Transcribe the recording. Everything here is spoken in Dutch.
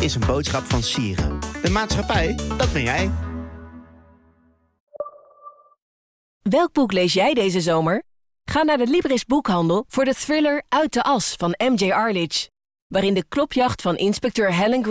is een boodschap van Sieren. De maatschappij, dat ben jij. Welk boek lees jij deze zomer? Ga naar de Libris boekhandel voor de thriller Uit de As van M.J. Arlidge, waarin de klopjacht van inspecteur Helen